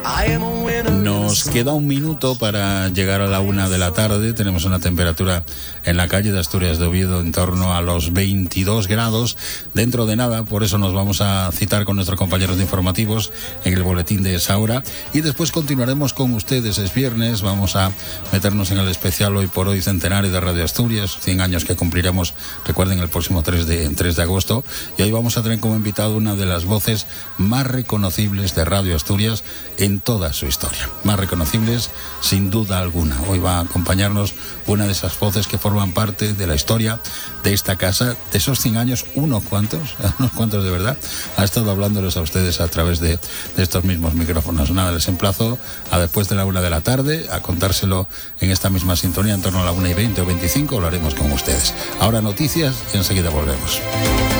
Nos queda un minuto para llegar a la 1 de la tarde. Tenemos una temperatura en la calle de Asturias de Oviedo en torno a los 22 grados. Dentro de nada, por eso nos vamos a citar con nuestros compañeros de informativos en el boletín de esa hora. Y después continuaremos con ustedes. Es viernes, vamos a meternos en el especial Hoy por Hoy centenario de Radio Asturias. 100 años que cumpliremos, recuerden, el próximo 3 de agosto. Y hoy vamos a tener como invitado una de las voces más reconocibles de Radio Asturias en toda su historia. Más reconocibles sin duda alguna. Hoy va a acompañarnos una de esas voces que forman parte de la historia de esta casa, de esos 100 años, unos cuantos de verdad, ha estado hablándoles a ustedes a través de estos mismos micrófonos. Nada, les emplazo a después de la 1 de la tarde a contárselo en esta misma sintonía, en torno a la 1:20 o 25, lo haremos con ustedes. Ahora noticias y enseguida volvemos.